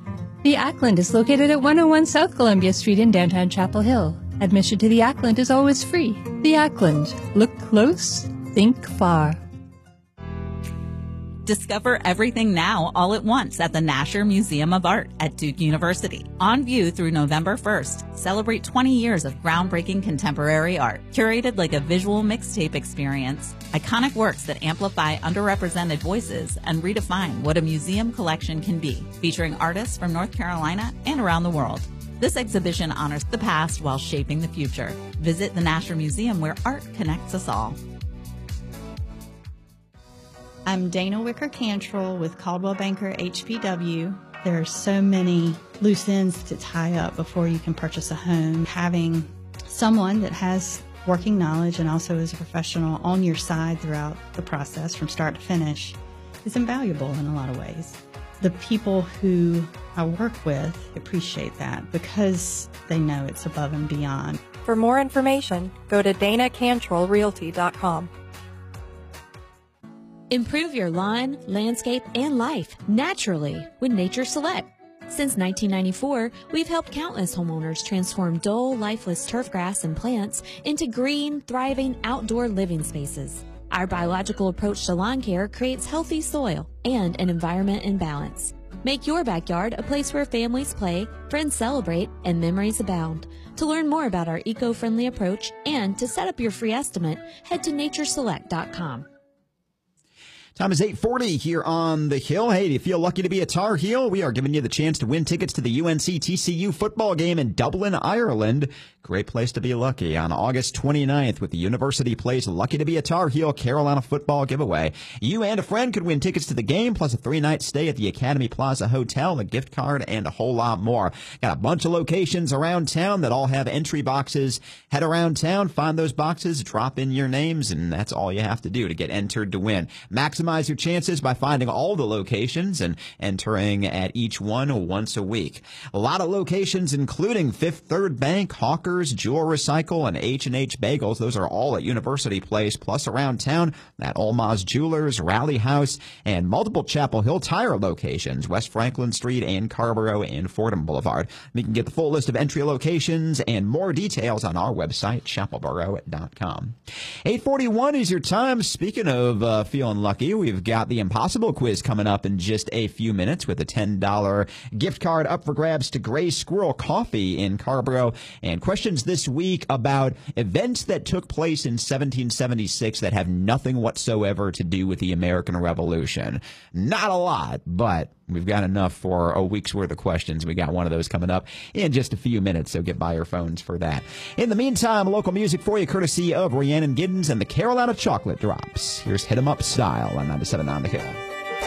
The Ackland is located at 101 South Columbia Street in downtown Chapel Hill. Admission to the Ackland is always free. The Ackland. Look close, think far. Discover everything now all at once at the Nasher Museum of Art at Duke University. On view through November 1st. Celebrate 20 years of groundbreaking contemporary art, curated like a visual mixtape experience. Iconic works that amplify underrepresented voices and redefine what a museum collection can be, featuring artists from North Carolina and around the world. This exhibition honors the past while shaping the future. Visit the Nasher Museum, where art connects us all. I'm Dana Wicker-Cantrell with Caldwell Banker HPW. There are so many loose ends to tie up before you can purchase a home. Having someone that has working knowledge and also is a professional on your side throughout the process from start to finish is invaluable in a lot of ways. The people who I work with appreciate that because they know it's above and beyond. For more information, go to danacantrellrealty.com. Improve your lawn, landscape, and life naturally with Nature Select. Since 1994, we've helped countless homeowners transform dull, lifeless turf grass and plants into green, thriving outdoor living spaces. Our biological approach to lawn care creates healthy soil and an environment in balance. Make your backyard a place where families play, friends celebrate, and memories abound. To learn more about our eco-friendly approach and to set up your free estimate, head to natureselect.com. Time is 8:40 here on The Hill. Hey, do you feel lucky to be a Tar Heel? We are giving you the chance to win tickets to the UNC-TCU football game in Dublin, Ireland. Great place to be lucky on August 29th with the University Place Lucky to be a Tar Heel Carolina football giveaway. You and a friend could win tickets to the game, plus a 3-night stay at the Academy Plaza Hotel, a gift card, and a whole lot more. Got a bunch of locations around town that all have entry boxes. Head around town, find those boxes, drop in your names, and that's all you have to do to get entered to win. Maximize your chances by finding all the locations and entering at each one once a week. A lot of locations, including Fifth Third Bank, Hawkers, Jewel Recycle, and H&H Bagels. Those are all at University Place, plus around town at Olma's Jewelers, Rally House, and multiple Chapel Hill Tire locations, West Franklin Street and Carrboro and Fordham Boulevard. You can get the full list of entry locations and more details on our website, chapelboro.com. 8:41 is your time. Speaking of feeling lucky, we've got the Impossible Quiz coming up in just a few minutes with a $10 gift card up for grabs to Gray Squirrel Coffee in Carrboro. And questions this week about events that took place in 1776 that have nothing whatsoever to do with the American Revolution. Not a lot, but we've got enough for a week's worth of questions. We got one of those coming up in just a few minutes, so get by your phones for that. In the meantime, local music for you courtesy of Rhiannon Giddens and the Carolina Chocolate Drops. Here's Hit 'em Up Style on 97 on The Hill.